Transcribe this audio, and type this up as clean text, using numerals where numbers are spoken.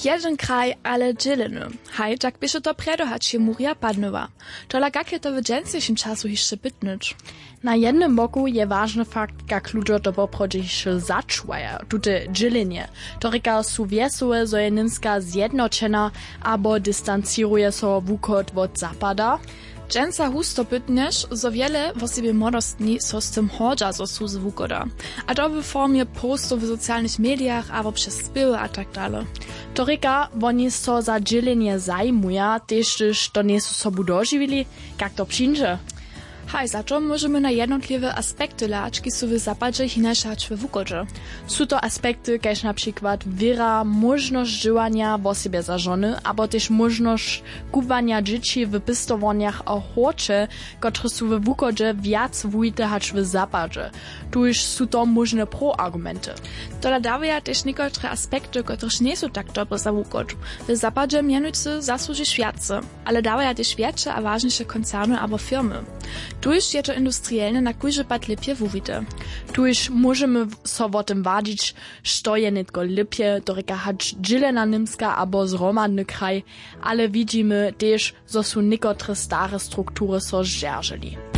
Jeden kraj, ale dzielny. Haj, tak byś to predohać się muria padnywa. Tola jakie to w dżęsniejszym czasu jeszcze pytnąć? Na jednym boku je ważny fakt, jak ludzie to poprodzisz zaczwaja, tute dzielenie. To reka su wiesłe, zo je Nimska zjednoczena, abo dystanciruje so wukot od zapada. Dżęsa husto pytniesz, zo wiele w sobie młodostni so z tym chodza, zo su z wukoda. A to w formie postów w socjalnych mediach, albo przez spiewy a tak dalej. To reka, oni so za dzielenie zajmuja, też to nie su sobu dożywili, jak to przyjdzie. Haj, za to możemy na jednotliwe aspekty laczki su w zapadzie hinašać w wukodzie. Su to aspekty, kaž na przykład wiera, możność żywania w osobie za żony, albo też możność kuwania dzieci w pystowaniach a chłocze, które su w wukodzie wiac wujte hać w zapadzie. Tuż su to możne pro-argumenty. Tola dawia też niektóre aspekty, które nie są tak dobre za wukod. W zapadzie mianujcy zasłuży świadcy, ale dawia też większe a ważniejsze koncerny albo firmy. Tuż je to industrielne na kujże pad lepje wuwite. Tuż możemy so o tym wadzić, što je netko lepje, to reka hać dzielena Nimska albo zromadny kraj, ale widzimy też, że su niektóre stare struktury so zdzierżeli.